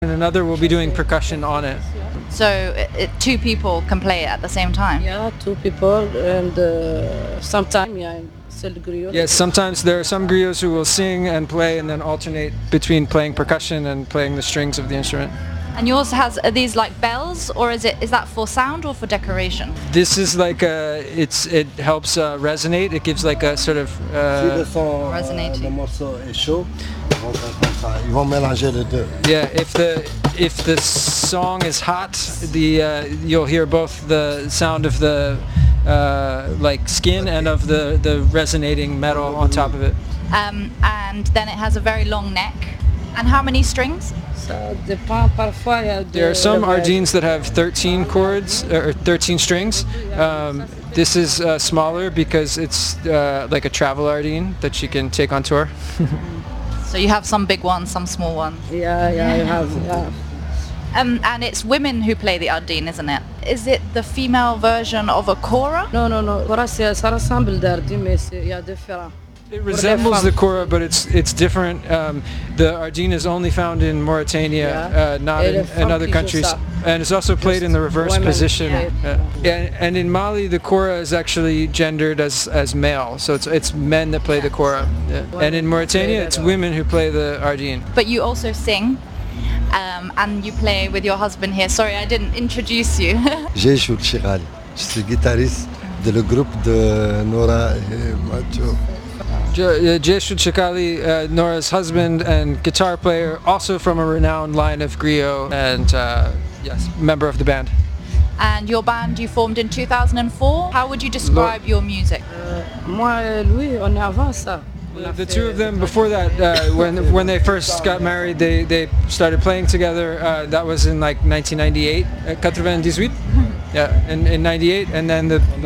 and another will be doing percussion on it. So two people can play it at the same time? Yeah, two people, and sometimes, yeah, still griot. Yes, sometimes there are some griots who will sing and play and then alternate between playing percussion and playing the strings of the instrument. And yours are these like bells, or is that for sound or for decoration? This is like it helps resonate. It gives like a sort of Resonating. Le morceau est chaud, ils vont faire comme ça. Ils vont mélanger les deux. yeah. If the song is hot, you'll hear both the sound of the like skin and of the resonating metal on top of it. And then it has a very long neck. And how many strings? Ça dépend parfois. There are some Ardines that have 13 chords or 13 strings. This is smaller because it's like a travel Ardine that you can take on tour. So you have some big ones, some small ones. Yeah, you have. Yeah. And it's women who play the Ardine, isn't it? Is it the female version of a kora? No. Kora, ça ressemble d'Ardine, mais il y a différent. It resembles the kora, but it's different. The Ardine is only found in Mauritania, not in other countries, and it's also played in the reverse position. And in Mali, the kora is actually gendered as male, so it's men that play the kora. Yeah. And in Mauritania, it's women who play the Ardine. But you also sing, and you play with your husband here. Sorry, I didn't introduce you. Jeishoul Chirali. Je suis guitariste de groupe de Nora et Mathieu. Jeishoul Chakali, Nora's husband and guitar player, also from a renowned line of griot, and yes, member of the band. And your band you formed in 2004. How would you describe your music? Moi et lui, on est avant ça. The two of them, before that, when they first got married, they started playing together. That was in like 1998, 98. Yeah, in 98, and then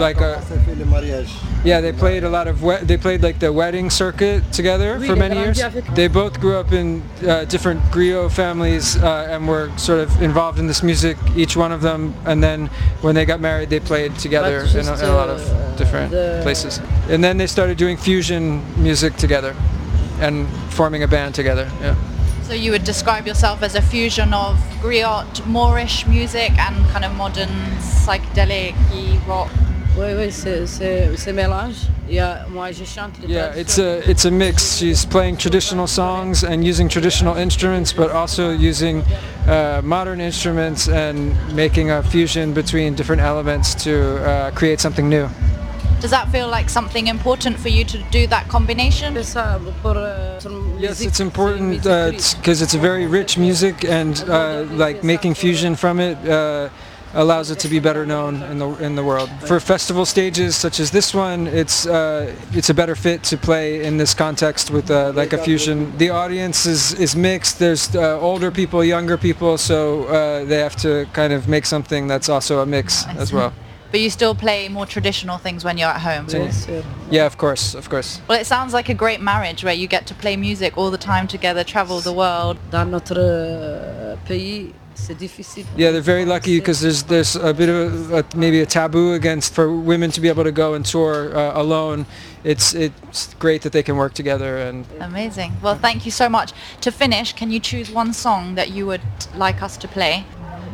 they played a lot of they played like the wedding circuit together for many years. They both grew up in different griot families and were sort of involved in this music, each one of them. And then when they got married, they played together in a lot of different places. And then they started doing fusion music together and forming a band together. Yeah. So you would describe yourself as a fusion of griot, Moorish music and kind of modern psychedelic rock. Oui, c'est mélange. Moi, je chante. Yeah, it's a mix. She's playing traditional songs and using traditional instruments, but also using modern instruments and making a fusion between different elements to create something new. Does that feel like something important for you to do that combination? Yes, it's important because it's a very rich music, and like making fusion from it allows it to be better known in the world. For festival stages such as this one, it's a better fit to play in this context with like a fusion. The audience is mixed. There's older people, younger people, so they have to kind of make something that's also a mix as well. But you still play more traditional things when you're at home? Yes. Yeah, of course. Well, it sounds like a great marriage where you get to play music all the time together, travel the world. Dans notre pays, c'est difficile. Yeah, they're very lucky because there's a bit of maybe a taboo for women to be able to go and tour alone. It's great that they can work together. And amazing. Well, thank you so much. To finish, can you choose one song that you would like us to play?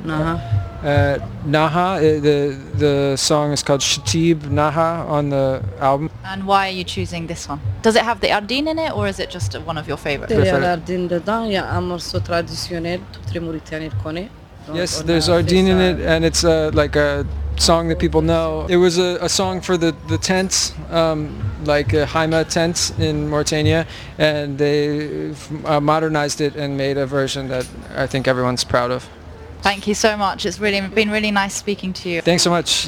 Naha, the song is called Shatib Naha on the album. And why are you choosing this one? Does it have the Ardine in it, or is it just one of your favorites? Il y a l'Ardine dedans, il y a un morceau traditionnel, toutes les Mauritaniens le connaissent. Yes, there's Ardine in it, and it's like a song that people know. It was a song for the tents, like Haima tents in Mauritania, and they modernized it and made a version that I think everyone's proud of. Thank you so much. It's been really nice speaking to you. Thanks so much.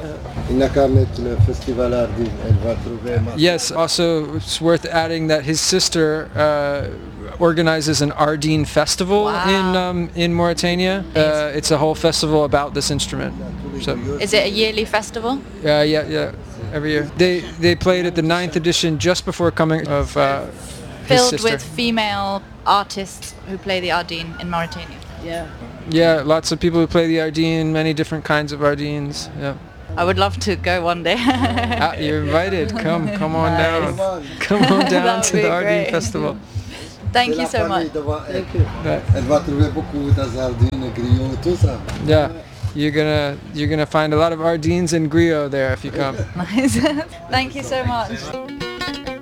Yes, also it's worth adding that his sister organizes an Ardine festival in Mauritania. It's a whole festival about this instrument. So. Is it a yearly festival? Yeah, every year. They played at the 9th edition just before coming of his sister. Filled with female artists who play the Ardine in Mauritania. Yeah, lots of people who play the Ardine, many different kinds of Ardines. Yeah. I would love to go one day. You're invited. Come on down. Come on down to the Ardine Festival. Thank you so much. Thank you. Elle va trouver beaucoup d'azardines, griots, tout ça. Yeah, you're gonna find a lot of Ardines and griot there if you come. Nice. Thank you so much.